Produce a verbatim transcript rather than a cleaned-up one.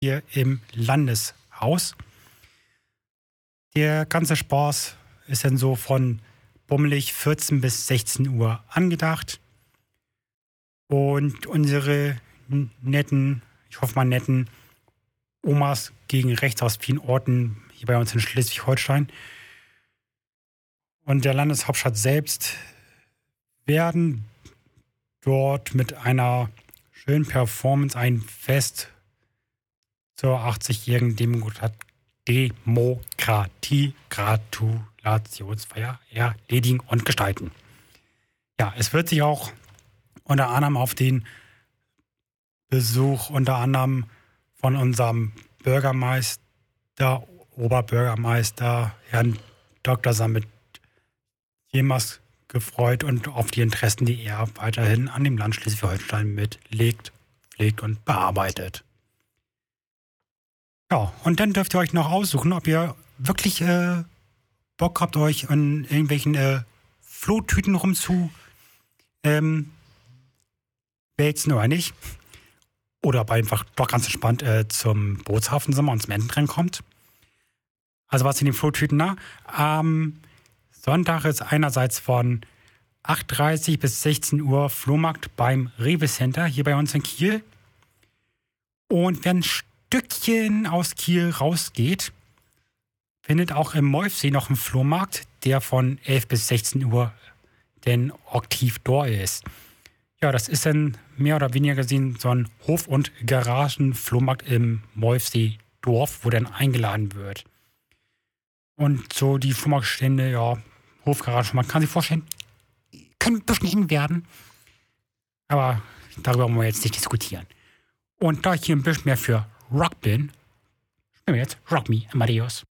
hier im Landeshaus. Der ganze Spaß ist dann so von bummelig vierzehn bis sechzehn Uhr angedacht. Und unsere netten, ich hoffe mal netten Omas gegen rechts aus vielen Orten hier bei uns in Schleswig-Holstein und der Landeshauptstadt selbst werden dort mit einer schönen Performance ein Fest zur achtzigjährigen Demokratie-Gratulationsfeier erledigen und gestalten. Ja, es wird sich auch unter anderem auf den Besuch unter anderem von unserem Bürgermeister, Oberbürgermeister, Herrn Doktor Samit Yilmaz gefreut und auf die Interessen, die er weiterhin an dem Land Schleswig-Holstein mitlegt, pflegt und bearbeitet. Ja, und dann dürft ihr euch noch aussuchen, ob ihr wirklich äh, Bock habt, euch in irgendwelchen äh, Flohtüten rumzu ähm, wälzen oder nicht. Oder ob einfach doch ganz entspannt äh, zum Bootshafen sind und zum Entenrennen kommt. Also was in den Flohtüten, na? Am Sonntag ist einerseits von acht Uhr dreißig bis sechzehn Uhr Flohmarkt beim Rewe Center hier bei uns in Kiel. Und wer ein Stückchen aus Kiel rausgeht, findet auch im Molfsee noch einen Flohmarkt, der von elf bis sechzehn Uhr denn aktiv dort ist. Ja, das ist dann mehr oder weniger gesehen so ein Hof- und Garagen-Flohmarkt im Molfsee-Dorf, wo dann eingeladen wird. Und so die Flohmarktstände, ja, Hofgarage, man kann sich vorstellen, können ein bisschen eng werden. Aber darüber wollen wir jetzt nicht diskutieren. Und da ich hier ein bisschen mehr für Rock bin, spielen wir jetzt Rock Me, Amadeus.